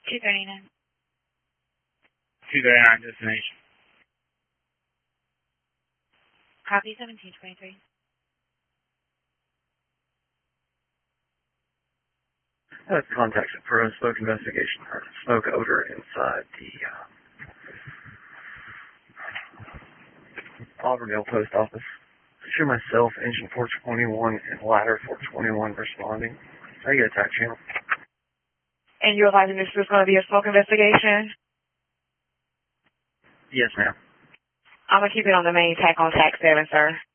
239. 239 destination. Copy 1723. That's contact for a smoke investigation or smoke odor inside the Auburndale Post Office. Show myself, engine 421 and ladder 421 responding. I get attack channel. And you're advising this is going to be a smoke investigation? Yes, ma'am. I'm going to keep it on the main tack on tack 7, sir.